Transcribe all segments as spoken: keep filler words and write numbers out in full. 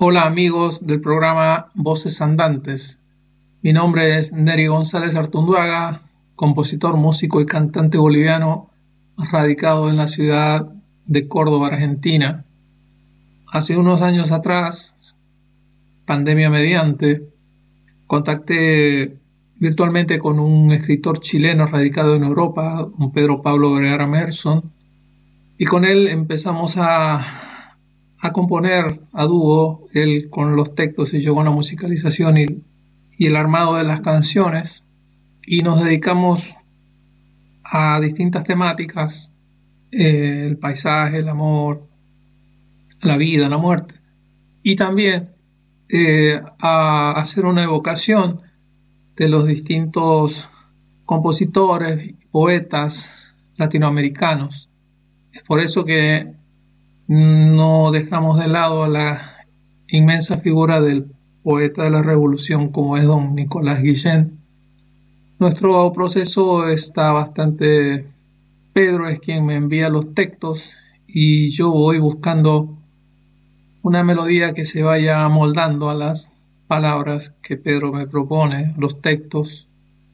Hola amigos del programa Voces Andantes. Mi nombre es Neri González Artunduaga, compositor, músico y cantante boliviano radicado en la ciudad de Córdoba, Argentina. Hace unos años atrás, pandemia mediante, contacté virtualmente con un escritor chileno radicado en Europa, un Pedro Pablo Vergara Merson, y con él empezamos a, a componer a dúo, él con los textos y yo con la musicalización y, y el armado de las canciones, y nos dedicamos a distintas temáticas, eh, el paisaje, el amor, la vida, la muerte, y también eh, a hacer una evocación de los distintos compositores y poetas latinoamericanos. Es por eso que no dejamos de lado a la inmensa figura del poeta de la revolución como es don Nicolás Guillén. Nuestro proceso está bastante... Pedro es quien me envía los textos y yo voy buscando una melodía que se vaya amoldando a las palabras que Pedro me propone, los textos.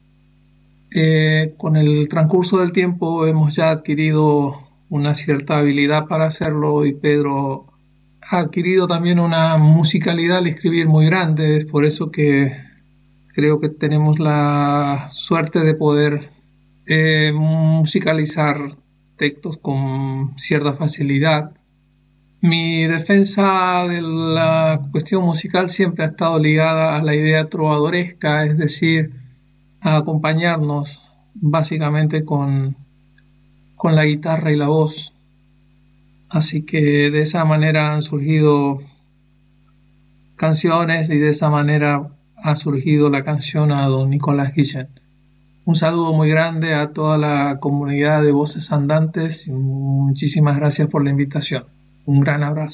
Eh, con el transcurso del tiempo hemos ya adquirido una cierta habilidad para hacerlo y Pedro ha adquirido también una musicalidad al escribir muy grande. Es por eso que creo que tenemos la suerte de poder eh, musicalizar textos con cierta facilidad. Mi defensa de la cuestión musical siempre ha estado ligada a la idea trovadoresca, es decir, a acompañarnos básicamente con, con la guitarra y la voz. Así que de esa manera han surgido canciones y de esa manera ha surgido la canción a don Nicolás Guillén. Un saludo muy grande a toda la comunidad de Voces Andantes y muchísimas gracias por la invitación. Un gran abrazo.